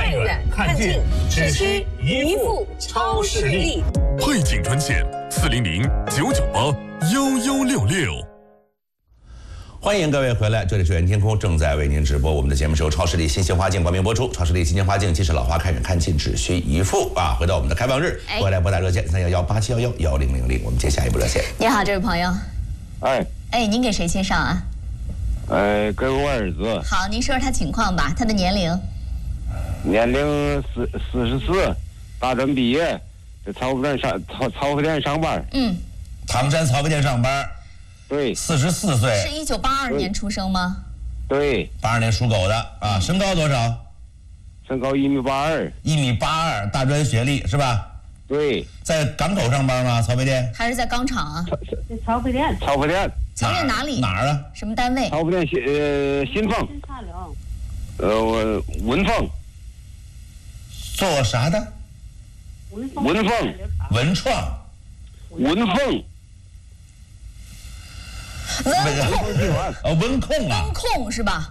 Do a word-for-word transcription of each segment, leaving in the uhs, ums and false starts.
看远看近，只需一副超视力。 汇景专线四零零九九八幺幺六六。 欢迎各位回来，这里是远天空正在为您直播。我们的节目是由超视力新鲜花镜冠名播出。超视力新鲜花镜既是老花，看远看近只需一副啊！回到我们的开放日，回来拨打热线三幺幺八七幺幺幺零零零，我们接下一部热线。 你好，这位朋友。 哎哎，您给谁介绍啊？ 呃，给我儿子。 好，您说说他情况吧，他的年龄。 年龄四四十四，大专毕业，在曹府店上曹曹府店上班。 嗯， 唐山曹府店上班。 对， 四十四岁。 是一九八二年出生吗？ 对， 八二年属狗的啊，身高多少？ 身高一米八二。 一米八二，大专学历是吧？ 对， 在港口上班吗？曹府店？ 还是在钢厂啊？ 曹府店。 曹府店。 曹府店哪里？ 哪儿啊？ 什么单位？ 曹府店新呃新丰。呃，我文凤。 做啥的？ 文凤。 文创。 文凤。 文控。 哦，文控啊。 文控是吧？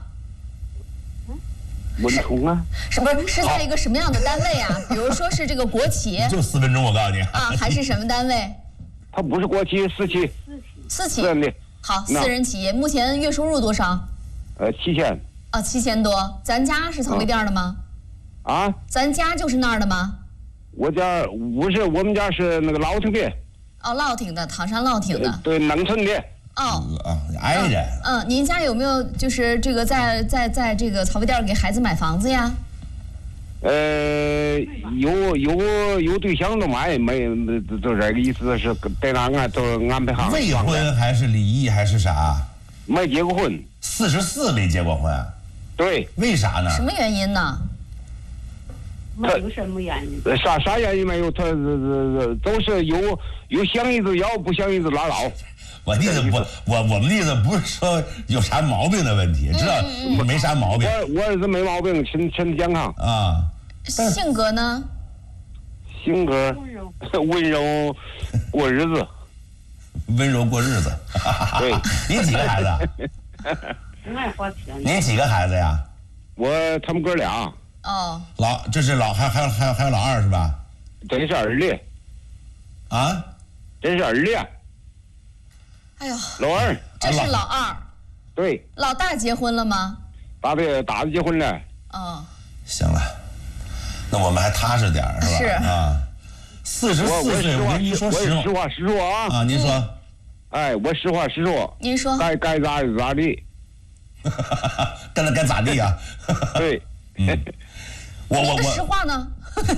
文控啊。 是不是是在一个什么样的单位啊？比如说是这个国企。 就四分钟，我告诉你啊，还是什么单位？ 它不是国企，私企。 私企。 私人的。 好，私人企业，目前月收入多少？ 呃，七千。 哦，七千多。咱家是曹妃店的吗？ 啊？ 咱家就是那儿的吗？ 我家不是，我们家是那个老亭的。 哦，乐亭的，唐山乐亭的。 对，农村的。 哦，啊，挨着。 嗯，您家有没有就是这个在在在这个曹妃店给孩子买房子呀？ 呃，有有有对象都买，没就这个意思是在那安都安排好。 未婚还是离异还是啥？ 没结过婚。 四十四没结过婚。 对。 为啥呢？ 什么原因呢？ 没有什么原因。 啥啥原因没有？他都是有有想一直要，不想一直拉倒。 我的意思不，我我们的意思不是说有啥毛病的问题，知道没啥毛病。 我我儿子没毛病，身身体健康啊。 性格呢？ 性格温柔过日子。 温柔过日子。 对。 你几个孩子？ 爱花钱。 你几个孩子呀？ 我他们哥俩。 哦。 老这是老还还有还有还有老二是吧？ 这是儿子。 啊？ 这是儿子。 哎呦， 老二， 这是老二， 对， 老大结婚了吗？ 大的大的结婚了。 哦， 行了，那我们还踏实点是吧？ 是啊，四十四岁，我跟您说实话， 实话实说啊。 啊，您说， 哎，我实话实说。 您说， 该该咋就咋地。 该该咋地啊？ 对， 嗯，我我我实话呢？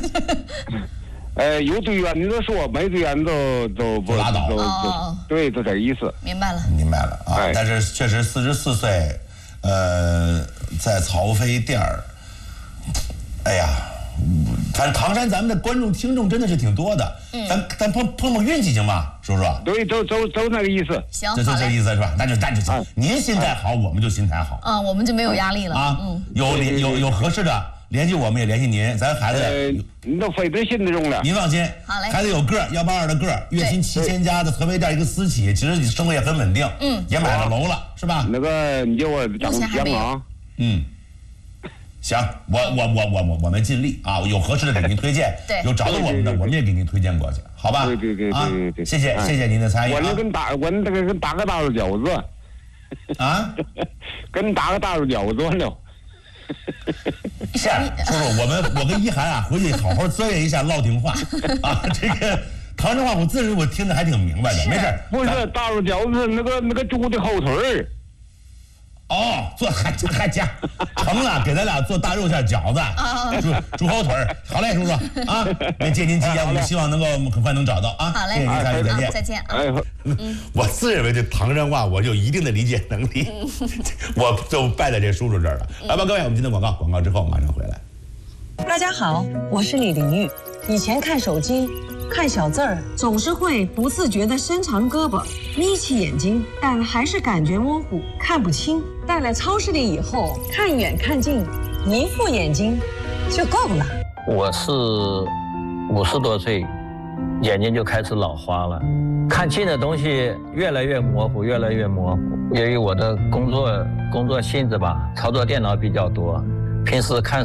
呃，有对缘你都说，没对缘都都不拉倒， 都都对，就这意思。 明白了， 明白了啊。 哎、 但是确实四十四岁，呃，在曹妃店儿，哎呀，反正唐山咱们的观众听众真的是挺多的，嗯、咱咱碰碰碰运气行吗，叔叔？ 对，都都都那个意思。 行， 就就这意思是吧？那就那就行。 啊、 您心态好，我们就心态好。 嗯，我们就没有压力了啊。 嗯， 有有有合适的。联系我们也联系您，咱孩子， 呃、你都费点心那种了。 您放心， 好嘞。 孩子有个儿，幺八二的个儿，月薪七千加的曹妃店一个私企，其实生活也很稳定， 嗯， 也买了楼了，是吧？ 那个你叫我讲讲啊， 嗯，行，我我我我我我们尽力啊，有合适的给您推荐， 对， 有找到我们的，我们也给您推荐过去，好吧？ 对对对对对对， 谢谢谢谢您的参与。 我那跟打我那个跟打个大肉饺子， 啊， 跟打个大肉饺子完了。 是，叔叔，我们我跟一涵啊，回去好好钻研一下烙亭话啊。这个唐山话，我自认我听得还挺明白的，没事。 不是大肉饺子，那个那个猪的后腿儿。 哦，做还还加成了，给咱俩做大肉馅饺子，猪猪后腿儿。好嘞，叔叔啊，那借您吉言，我们希望能够很快能找到啊。 好嘞， 谢谢您参与，再见， 再见。 哎， 嗯，我自认为这唐山话我有一定的理解能力，我就败在这叔叔这儿了。来吧，各位，我们今天广告，广告之后马上回来。 大家好，我是李玲玉。以前看手机。看小字儿总是会不自觉地伸长胳膊，眯起眼睛，但还是感觉模糊，看不清。戴了超视力以后，看远看近，一副眼睛就够了。 我是五十多岁，眼睛就开始老花了，看近的东西越来越模糊，越来越模糊。由于我的工作工作性质吧，操作电脑比较多，平时看